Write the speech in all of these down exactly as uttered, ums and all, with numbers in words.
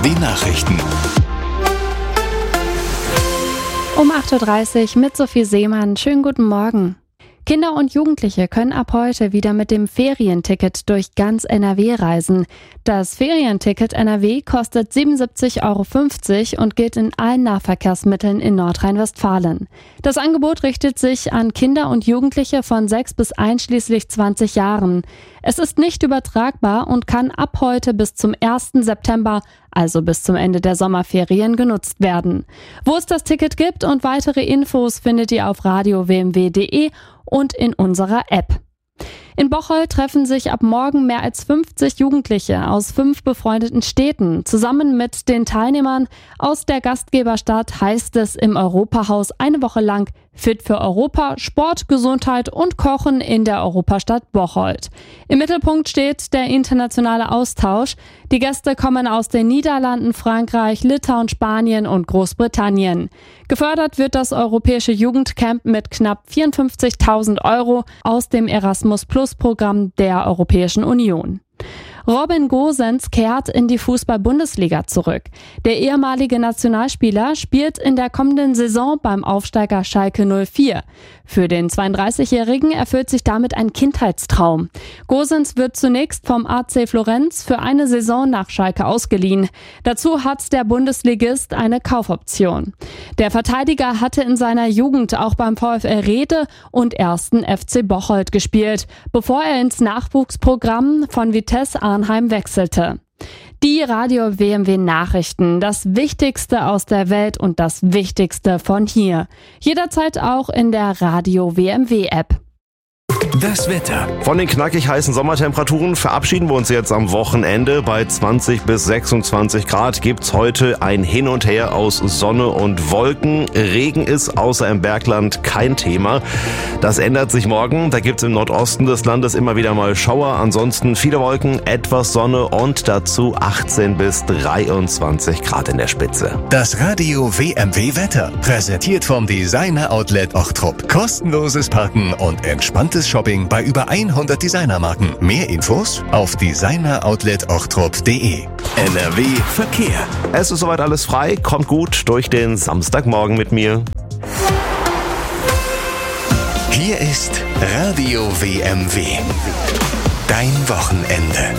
W Nachrichten. Um acht Uhr dreißig mit Sophie Seemann. Schönen guten Morgen. Kinder und Jugendliche können ab heute wieder mit dem Ferienticket durch ganz N R W reisen. Das Ferienticket N R W kostet siebenundsiebzig Euro fünfzig und gilt in allen Nahverkehrsmitteln in Nordrhein-Westfalen. Das Angebot richtet sich an Kinder und Jugendliche von sechs bis einschließlich zwanzig Jahren. Es ist nicht übertragbar und kann ab heute bis zum ersten September, also bis zum Ende der Sommerferien, genutzt werden. Wo es das Ticket gibt und weitere Infos findet ihr auf radio w m w punkt d e und in unserer App. In Bocholt treffen sich ab morgen mehr als fünfzig Jugendliche aus fünf befreundeten Städten. Zusammen mit den Teilnehmern aus der Gastgeberstadt heißt es im Europahaus eine Woche lang Fit für Europa, Sport, Gesundheit und Kochen in der Europastadt Bocholt. Im Mittelpunkt steht der internationale Austausch. Die Gäste kommen aus den Niederlanden, Frankreich, Litauen, Spanien und Großbritannien. Gefördert wird das Europäische Jugendcamp mit knapp vierundfünfzigtausend Euro aus dem Erasmus-Plus-Programm der Europäischen Union. Robin Gosens kehrt in die Fußball-Bundesliga zurück. Der ehemalige Nationalspieler spielt in der kommenden Saison beim Aufsteiger Schalke null vier. Für den zweiunddreißigjährigen erfüllt sich damit ein Kindheitstraum. Gosens wird zunächst vom A C Florenz für eine Saison nach Schalke ausgeliehen. Dazu hat der Bundesligist eine Kaufoption. Der Verteidiger hatte in seiner Jugend auch beim VfL Rede und ersten F C Bocholt gespielt, bevor er ins Nachwuchsprogramm von Vitesse Arnheim wechselte. Die Radio W M W Nachrichten, das Wichtigste aus der Welt und das Wichtigste von hier. Jederzeit auch in der Radio W M W App. Das Wetter. Von den knackig heißen Sommertemperaturen verabschieden wir uns jetzt am Wochenende. Bei zwanzig bis sechsundzwanzig Grad gibt's heute ein Hin und Her aus Sonne und Wolken. Regen ist außer im Bergland kein Thema. Das ändert sich morgen. Da gibt's im Nordosten des Landes immer wieder mal Schauer. Ansonsten viele Wolken, etwas Sonne und dazu achtzehn bis dreiundzwanzig Grad in der Spitze. Das Radio W M W Wetter. Präsentiert vom Designer Outlet Ochtrup. Kostenloses Parken und entspanntes Shopping bei über hundert Designermarken. Mehr Infos auf designer outlet ochtrup punkt d e. N R W Verkehr. Es ist soweit alles frei. Kommt gut durch den Samstagmorgen mit mir. Hier ist Radio W M W. Dein Wochenende.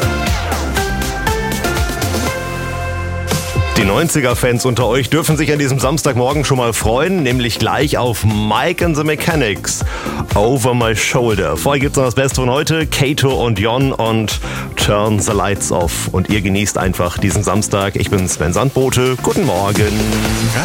Die neunziger-Fans unter euch dürfen sich an diesem Samstagmorgen schon mal freuen, nämlich gleich auf Mike and the Mechanics, Over My Shoulder. Vorher gibt's noch das Beste von heute, Kato und Jon und Turn the Lights Off. Und ihr genießt einfach diesen Samstag. Ich bin Sven Sandbote. Guten Morgen.